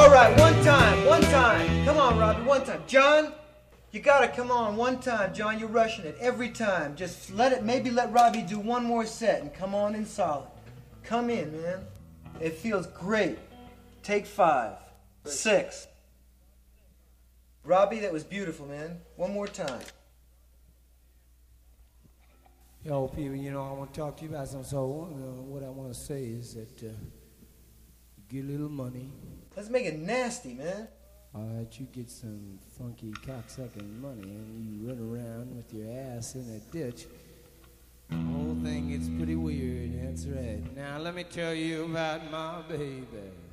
All right, one time, one time. Come on, Robbie, one time. John, you gotta come on one time. John, you're rushing it every time. Just maybe let Robbie do one more set and come on in solid. Come in, man. It feels great. Take 5, 6. Robbie, that was beautiful, man. One more time. Yo, people, you know, I want to talk to you about something. So what I want to say is that get a little money. Let's make it nasty, man. All right, you get some funky cocksucking money and you run around with your ass in a ditch. The whole thing gets pretty weird, that's right. Now let me tell you about my baby.